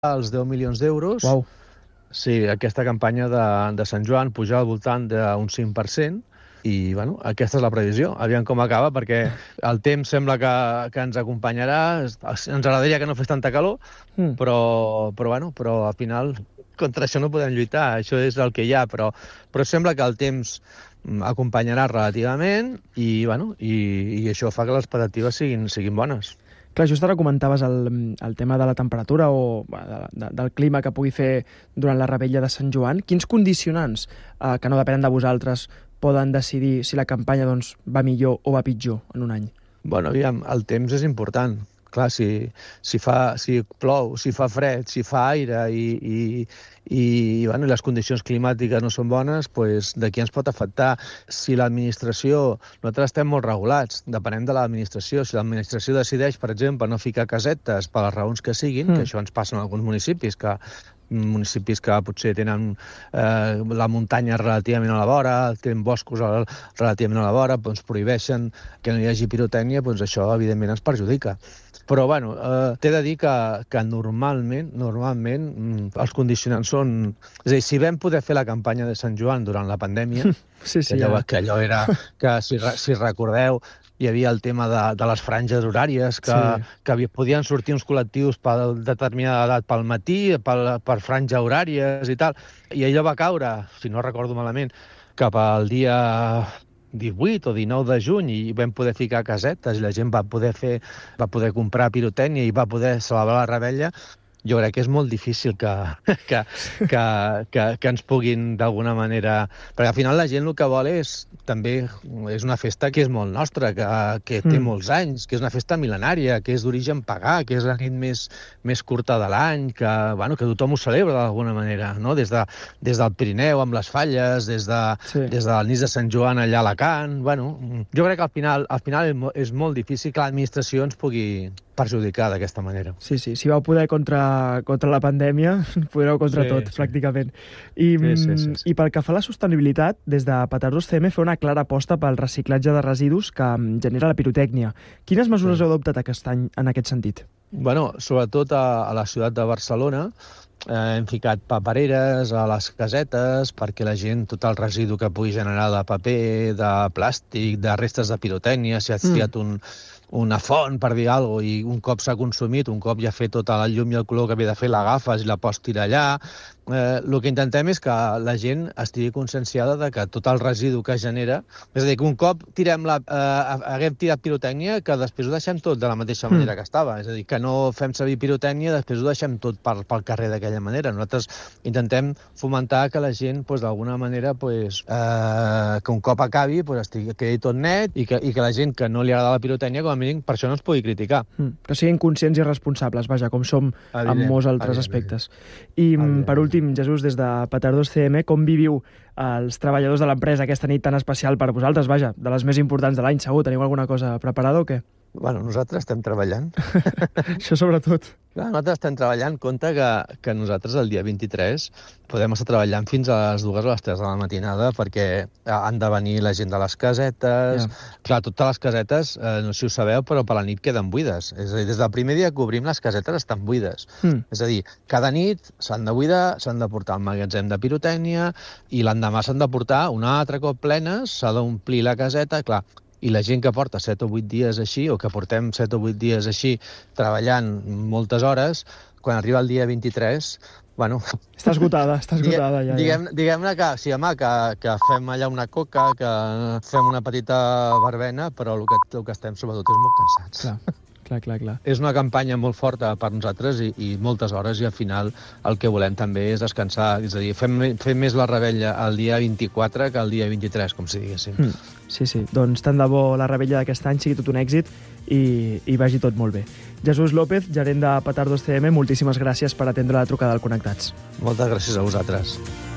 els 10 milions d'euros. Uau. Sí, aquesta campanya de Sant Joan puja al voltant d'un 5%, i bueno, aquesta és la previsió. Aviam com acaba, perquè el temps sembla que ens acompanyarà. Ens agradaria que no fes tanta calor, però al final contra això no podem lluitar, això és el que hi ha, però sembla que el temps acompanyarà relativament i això fa que les expectatives siguin bones. Clar, just ara comentaves el tema de la temperatura o del clima que pugui fer durant la revetlla de Sant Joan. Quins condicionants, que no depenen de vosaltres, poden decidir si la campanya va millor o va pitjor en un any? Bueno, aviam, el temps és important. Clar, si plou, si fa fred, si fa aire i les condicions climàtiques no són bones, doncs de qui ens pot afectar? Si l'administració... Nosaltres estem molt regulats, depenem de l'administració. Si l'administració decideix, per exemple, no ficar casetes per les raons que siguin, que això ens passa en alguns municipis que potser tenen la muntanya relativament a la vora, tenen boscos relativament a la vora, doncs prohibeixen que no hi hagi pirotècnia, doncs això evidentment ens perjudica. Però, bueno, t'he de dir que normalment els condicionants són... És a dir, si vam poder fer la campanya de Sant Joan durant la pandèmia, que allò era... que si recordeu, hi havia el tema de les franges horàries, que podien sortir uns col·lectius per determinada edat pel matí, per franja horàries i tal, i allò va caure, si no recordo malament, cap al dia 18 o 19 de juny, i vam poder ficar casetes, i la gent va poder comprar pirotècnia i va poder celebrar la revetlla. Jo crec que és molt difícil que ens puguin d'alguna manera... Perquè al final la gent el que vol també és una festa que és molt nostra, que té molts anys, que és una festa mil·lenària, que és d'origen pagà, que és la nit més curta de l'any, que tothom ho celebra d'alguna manera, no? Des del Pirineu amb les falles, des de la nit de Sant Joan allà a Alacant... Jo crec que al final és molt difícil que l'administració ens pugui perjudicar d'aquesta manera. Sí, si vau poder contra la pandèmia, podreu contra tot, pràcticament. I pel que fa a la sostenibilitat, des de Petardos CM fa una clara aposta pel reciclatge de residus que genera la pirotècnia. Quines mesures heu adoptat aquest any en aquest sentit? Bueno, sobretot a la ciutat de Barcelona, hem ficat papereres a les casetes perquè la gent, tot el residu que pugui generar de paper, de plàstic, de restes de pirotècnia, si has triat una font, per dir alguna cosa, i un cop s'ha consumit, un cop ja ha fet tota la llum i el color que havia de fer, l'agafes i la pots tirar allà. El que intentem és que la gent estigui conscienciada de que tot el residu que genera... És a dir, que un cop haguem tirat pirotècnia, que després ho deixem tot de la mateixa manera que estava. És a dir, que no fem servir pirotècnia, després ho deixem tot pel carrer d'aquella manera. Nosaltres intentem fomentar que la gent, d'alguna manera, que un cop acabi, quedi tot net i que la gent que no li agrada la pirotècnia, com a mínim, per això no es pugui criticar. Que siguin conscients i responsables, vaja, com som en molts altres aspectes. I, per últim, Jesús, des de Petardos CM, com viviu els treballadors de l'empresa aquesta nit tan especial per vosaltres? Vaja, de les més importants de l'any, segur. Teniu alguna cosa preparada o què? Bueno, nosaltres estem treballant. Això sobretot. Nosaltres estem treballant. Compte que nosaltres el dia 23 podem estar treballant fins a les 2 o les 3 de la matinada perquè han de venir la gent de les casetes. Clar, totes les casetes, no sé si ho sabeu, però per la nit queden buides. És a dir, des del primer dia que obrim les casetes estan buides. És a dir, cada nit s'han de buidar, s'han de portar al magatzem de pirotècnia i l'endemà s'han de portar un altre cop plenes, s'ha d'omplir la caseta, clar. I la gent que porta 7 o 8 dies així, o que portem 7 o 8 dies així, treballant moltes hores, quan arriba el dia 23, Està esgotada ja. Diguem-ne que sí, home, que fem allà una coca, que fem una petita verbena, però el que estem sobretot és molt cansats. Clar. És una campanya molt forta per nosaltres i moltes hores, i al final el que volem també és descansar. És a dir, fem més la revetlla el dia 24 que el dia 23, com si diguéssim. Sí, doncs tant de bo la revetlla d'aquest any sigui tot un èxit i vagi tot molt bé. Jesús López, gerent de Petardos CM, moltíssimes gràcies per atendre la trucada al Connectats. Moltes gràcies a vosaltres.